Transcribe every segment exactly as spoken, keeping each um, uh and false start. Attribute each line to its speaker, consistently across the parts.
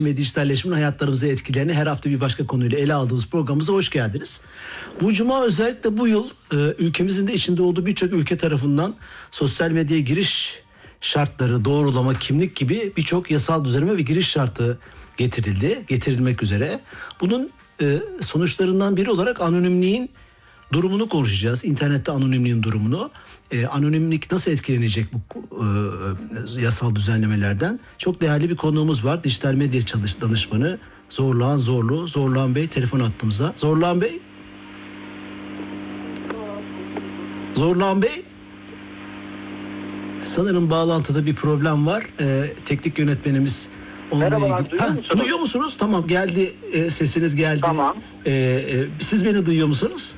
Speaker 1: ve dijitalleşmenin hayatlarımıza etkilerini her hafta bir başka konuyla ele aldığımız programımıza hoş geldiniz. Bu cuma özellikle bu yıl e, ülkemizin de içinde olduğu birçok ülke tarafından sosyal medyaya giriş şartları, doğrulama, kimlik gibi birçok yasal düzenleme ve giriş şartı getirildi, getirilmek üzere. Bunun e, sonuçlarından biri olarak anonimliğin durumunu konuşacağız. İnternette anonimliğin durumunu. Ee, anonimlik nasıl etkilenecek bu e, yasal düzenlemelerden? Çok değerli bir konuğumuz var. Dijital medya çalış, danışmanı Zorluhan Zorlu. Zorluhan Bey telefon attığımızda. Zorluhan Bey? Zorluhan Bey? Sanırım bağlantıda bir problem var. Ee, teknik yönetmenimiz onunla
Speaker 2: Merhabalar,
Speaker 1: ilgili...
Speaker 2: duyuyor
Speaker 1: ha,
Speaker 2: musunuz?
Speaker 1: Duyuyor musunuz? Tamam, geldi. E, sesiniz geldi.
Speaker 2: Tamam.
Speaker 1: E, e, siz beni duyuyor musunuz?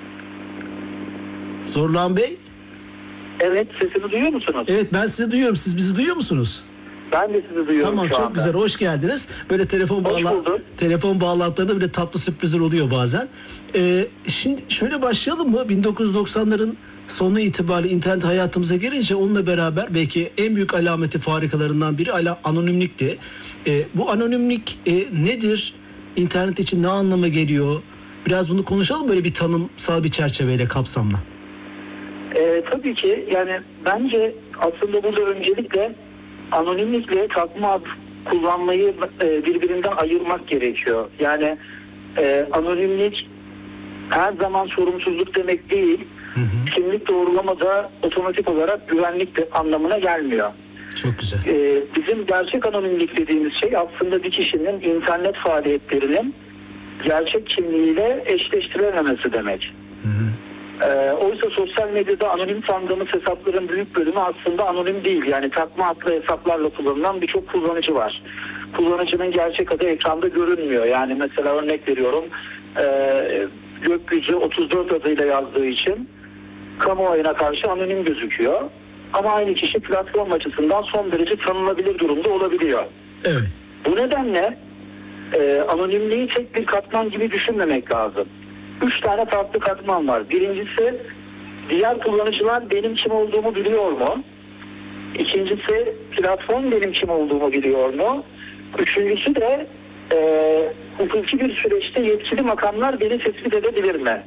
Speaker 1: Zorluhan Bey?
Speaker 2: Evet, sesimi duyuyor musunuz?
Speaker 1: Evet, ben sizi duyuyorum. Siz bizi duyuyor musunuz?
Speaker 2: Ben de sizi duyuyorum
Speaker 1: Tamam,
Speaker 2: şu
Speaker 1: çok
Speaker 2: anda.
Speaker 1: güzel. Hoş geldiniz. Böyle telefon
Speaker 2: Hoş
Speaker 1: bağla
Speaker 2: bulduk.
Speaker 1: telefon bağlantılarında bile tatlı sürprizler oluyor bazen. Ee, şimdi şöyle başlayalım mı? bin dokuz yüz doksanların sonu itibariyle internet hayatımıza gelince onunla beraber belki en büyük alameti farikalarından biri ala- anonimlikti. Ee, bu anonimlik e, nedir? İnternet için ne anlama geliyor? Biraz bunu konuşalım, böyle bir tanımsal bir çerçeveyle, kapsamla.
Speaker 2: Ee, tabii ki yani bence aslında burada öncelikle anonimlikle takma ad kullanmayı e, birbirinden ayırmak gerekiyor. Yani e, anonimlik her zaman sorumsuzluk demek değil.
Speaker 1: Hı hı.
Speaker 2: Kimlik doğrulamada otomatik olarak güvenlik de anlamına gelmiyor.
Speaker 1: Çok güzel.
Speaker 2: Ee, bizim gerçek anonimlik dediğimiz şey aslında bir kişinin internet faaliyetlerinin gerçek kimliğiyle eşleştirilememesi demek.
Speaker 1: Hı hı.
Speaker 2: Ee, oysa sosyal medyada anonim sandığımız hesapların büyük bölümü aslında anonim değil. Yani takma adlı hesaplarla kullanılan birçok kullanıcı var. Kullanıcının gerçek adı ekranda görünmüyor. Yani mesela örnek veriyorum, e, gökyüzü otuz dört adıyla yazdığı için kamuoyuna karşı anonim gözüküyor. Ama aynı kişi platform açısından son derece tanınabilir durumda olabiliyor.
Speaker 1: Evet.
Speaker 2: Bu nedenle e, anonimliği tek bir katman gibi düşünmemek lazım. Üç tane farklı katman var. Birincisi, diğer kullanıcılar benim kim olduğumu biliyor mu? İkincisi, platform benim kim olduğumu biliyor mu? Üçüncüsü de e, hukuki bir süreçte yetkili makamlar beni tespit edebilir mi?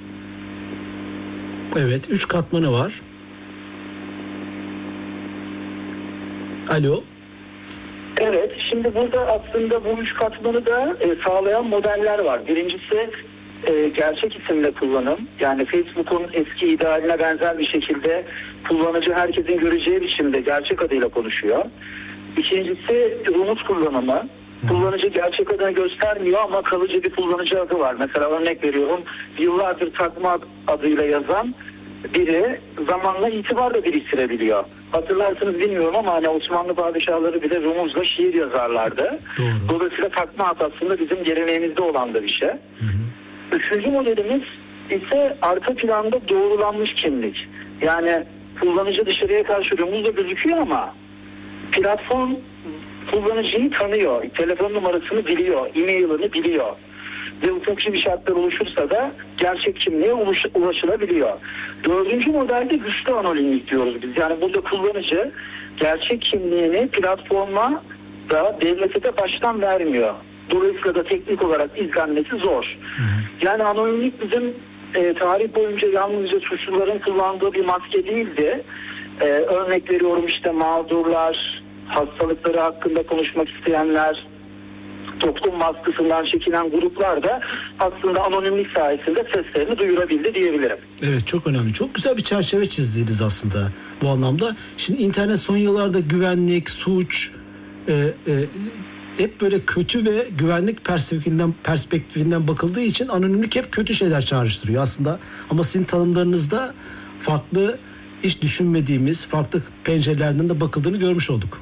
Speaker 1: Evet, üç katmanı var. Alo.
Speaker 2: Evet, şimdi burada aslında bu üç katmanı da e, sağlayan modeller var. Birincisi e, gerçek isimle kullanım. Yani Facebook'un eski idealine benzer bir şekilde kullanıcı herkesin göreceği biçimde gerçek adıyla konuşuyor. İkincisi rumuz kullanımı. Kullanıcı gerçek adını göstermiyor ama kalıcı bir kullanıcı adı var. Mesela örnek veriyorum, yıllardır takma adıyla yazan biri zamanla itibar da biriktirebiliyor. Hatırlarsınız bilmiyorum ama hani Osmanlı padişahları bile rumuzla şiir yazarlardı.
Speaker 1: Doğru.
Speaker 2: Dolayısıyla takma ad aslında bizim geleneğimizde olan da bir şey.
Speaker 1: Hı hı.
Speaker 2: Üçüncü modelimiz ise arka planda doğrulanmış kimlik. Yani kullanıcı dışarıya karşı rumuzla gözüküyor ama platform kullanıcıyı tanıyor. Telefon numarasını biliyor, e-mailini biliyor. Ve hukuki bir şartlar oluşursa da gerçek kimliğe ulaş, ulaşılabiliyor. Dördüncü modelde güçlü anonimlik diyoruz biz. Yani burada kullanıcı gerçek kimliğini platforma da devlete de baştan vermiyor. Dolayısıyla da teknik olarak izlenmesi zor.
Speaker 1: Hı hı.
Speaker 2: Yani anonimlik bizim e, tarih boyunca yalnızca suçluların kullandığı bir maske değildi. E, örnek veriyorum işte mağdurlar, hastalıkları hakkında konuşmak isteyenler, toplum baskısından çekinen gruplar da aslında anonimlik sayesinde seslerini duyurabildi diyebilirim.
Speaker 1: Evet, çok önemli. Çok güzel bir çerçeve çizdiniz aslında bu anlamda. Şimdi internet son yıllarda güvenlik, suç, e, e, hep böyle kötü ve güvenlik perspektifinden, perspektifinden bakıldığı için anonimlik hep kötü şeyler çağrıştırıyor aslında. Ama sizin tanımlarınızda farklı, hiç düşünmediğimiz farklı pencerelerden de bakıldığını görmüş olduk.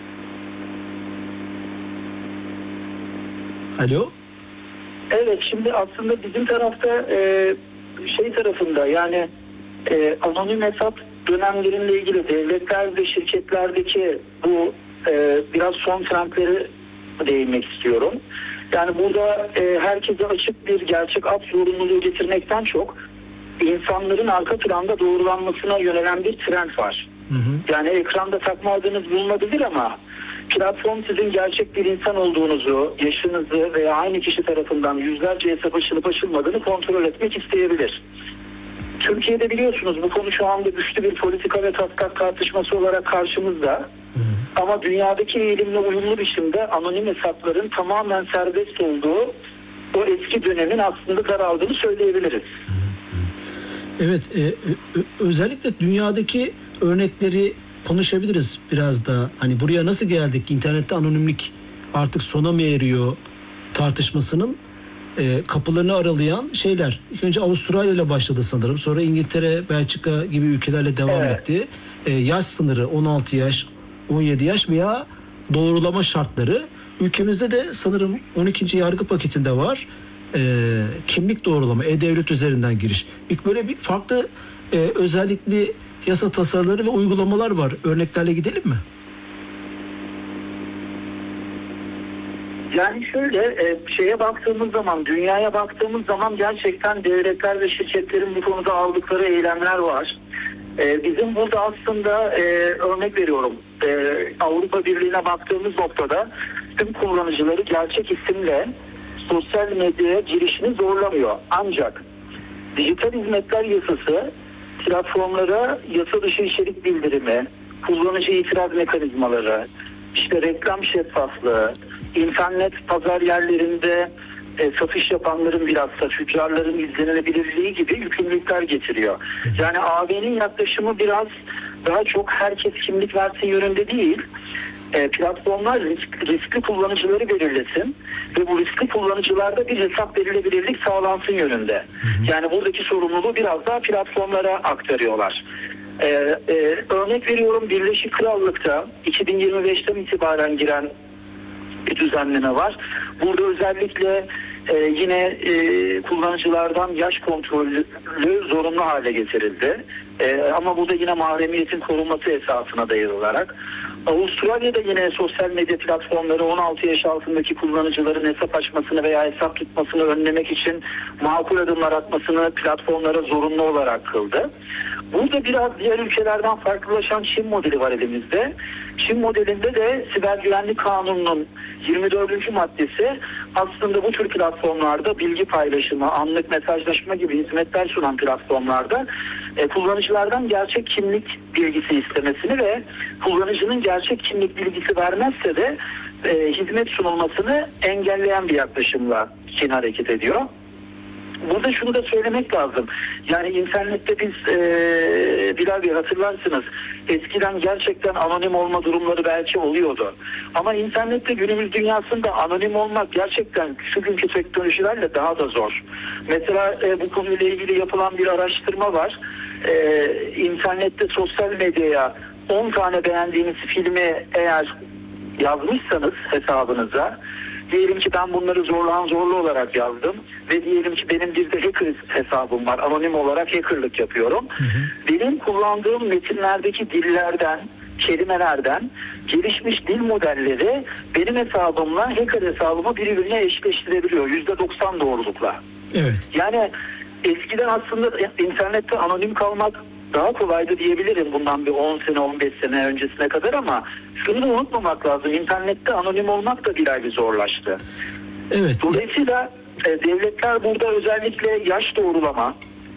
Speaker 1: Alo?
Speaker 2: Evet, şimdi aslında bizim tarafta e, şey tarafında yani e, anonim hesap dönemlerinle ilgili devletler ve şirketlerdeki bu e, biraz son trendleri değinmek istiyorum. Yani burada e, herkese açık bir gerçek ad zorunluluğu getirmekten çok insanların arka planda doğrulanmasına yönelen bir trend var.
Speaker 1: Hı hı.
Speaker 2: Yani ekranda takma adınız bulunabilir ama Platform sizin gerçek bir insan olduğunuzu, yaşınızı veya aynı kişi tarafından yüzlerce hesap açılıp açılmadığını kontrol etmek isteyebilir. Türkiye'de biliyorsunuz bu konu şu anda güçlü bir politika ve taslak tartışması olarak karşımızda. Hı. Ama dünyadaki eğilimle uyumlu biçimde anonim hesapların tamamen serbest olduğu o eski dönemin aslında daraldığını söyleyebiliriz.
Speaker 1: Evet, e, ö, özellikle dünyadaki örnekleri konuşabiliriz biraz da. Hani buraya nasıl geldik? İnternette anonimlik artık sona mı eriyor tartışmasının e, kapılarını aralayan şeyler. İlk önce Avustralya ile başladı sanırım. Sonra İngiltere, Belçika gibi ülkelerle devam evet. etti. E, yaş sınırı on altı yaş, on yedi yaş veya doğrulama şartları. Ülkemizde de sanırım on ikinci yargı paketinde var. E, kimlik doğrulama, e-devlet üzerinden giriş. İlk böyle bir farklı e, özellikli yasa tasarıları ve uygulamalar var. Örneklerle gidelim mi?
Speaker 2: Yani şöyle şeye baktığımız zaman, dünyaya baktığımız zaman gerçekten devletler ve şirketlerin bu konuda aldıkları eylemler var. Bizim burada aslında örnek veriyorum Avrupa Birliği'ne baktığımız noktada tüm kullanıcıları gerçek isimle sosyal medyaya girişini zorlamıyor. Ancak dijital hizmetler yasası platformlara yasa dışı içerik bildirimi, kullanıcı itiraz mekanizmaları, işte reklam şeffaflığı, internet pazar yerlerinde e, satış yapanların bilhassa tüccarların izlenebilirliği gibi yükümlülükler getiriyor. Yani A B'nin yaklaşımı biraz daha çok herkes kimlik versin yönünde değil. E, platformlar risk, riskli kullanıcıları belirlesin ve bu riskli kullanıcılarda bir hesap verilebilirlik sağlansın yönünde. Yani buradaki sorumluluğu biraz daha platformlara aktarıyorlar. Ee, e, örnek veriyorum Birleşik Krallık'ta iki bin yirmi beşten itibaren giren bir düzenleme var. Burada özellikle e, yine e, kullanıcılardan yaş kontrolü zorunlu hale getirildi. E, ama bu da yine mahremiyetin korunması esasına dayanılarak. Avustralya'da yine sosyal medya platformları on altı yaş altındaki kullanıcıların hesap açmasını veya hesap tutmasını önlemek için makul adımlar atmasını platformlara zorunlu olarak kıldı. Burada biraz diğer ülkelerden farklılaşan Çin modeli var elimizde. Çin modelinde de Siber Güvenlik Kanunu'nun yirmi dördüncü maddesi aslında bu tür platformlarda bilgi paylaşımı, anlık mesajlaşma gibi hizmetler sunan platformlarda e, kullanıcılardan gerçek kimlik bilgisi istemesini ve kullanıcının gerçek kimlik bilgisi vermezse de e, hizmet sunulmasını engelleyen bir yaklaşımla Çin hareket ediyor. Burada şunu da söylemek lazım. Yani internette biz e, Bilal Bey hatırlarsınız eskiden gerçekten anonim olma durumları belki oluyordu. Ama internette günümüz dünyasında anonim olmak gerçekten şu günkü teknolojilerle daha da zor. Mesela e, bu konuyla ilgili yapılan bir araştırma var. E, internette sosyal medyaya on tane beğendiğiniz filmi eğer yazmışsanız hesabınıza, diyelim ki ben bunları zorlan zorlu olarak yazdım ve diyelim ki benim bir de hacker hesabım var. Anonim olarak hackerlık yapıyorum. Hı hı. Benim kullandığım metinlerdeki dillerden, kelimelerden gelişmiş dil modelleri benim hesabımla hacker hesabımı birbirine eşleştirebiliyor. yüzde doksan doğrulukla.
Speaker 1: Evet.
Speaker 2: Yani eskiden aslında internette anonim kalmak daha kolaydı diyebilirim bundan bir on sene on beş sene öncesine kadar ama şunu da unutmamak lazım. İnternette anonim olmak da bir ayrı zorlaştı.
Speaker 1: Evet.
Speaker 2: Dolayısıyla e, devletler burada özellikle yaş doğrulama,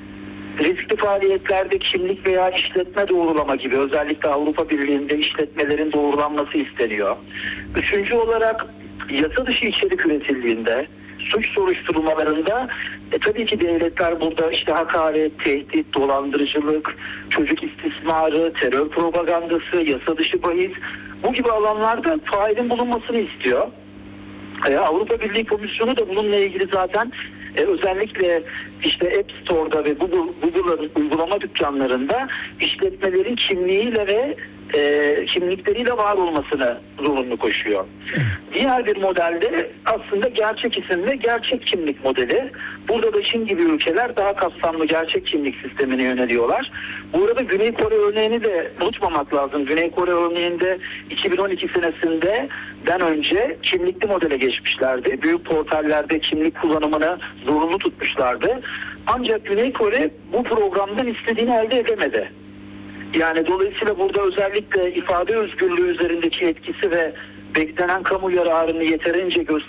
Speaker 2: riskli faaliyetlerde kimlik veya işletme doğrulama gibi özellikle Avrupa Birliği'nde işletmelerin doğrulanması isteniyor. Üçüncü olarak yasa dışı içerik üretildiğinde suç soruşturmalarında e, tabii ki devletler burada işte hakaret, tehdit, dolandırıcılık, çocuk istismarı, terör propagandası, yasa dışı bahis bu gibi alanlarda failin bulunmasını istiyor. E, Avrupa Birliği Komisyonu da bununla ilgili zaten e, özellikle işte App Store'da ve Google, Google'ın uygulama dükkanlarında işletmelerin kimliğiyle ve e, kimlikleriyle var olmasını zorunlu koşuyor. Diğer bir modelde aslında gerçek isim ve gerçek kimlik modeli. Burada da Çin gibi ülkeler daha kapsamlı gerçek kimlik sistemine yöneliyorlar. Bu arada Güney Kore örneğini de unutmamak lazım. Güney Kore örneğinde iki bin on iki senesinde den önce kimlikli modele geçmişlerdi. Büyük portallerde kimlik kullanımını zorunlu tutmuşlardı. Ancak Güney Kore bu programdan istediğini elde edemedi. Yani dolayısıyla burada özellikle ifade özgürlüğü üzerindeki etkisi ve beklenen kamu yararını yeterince göster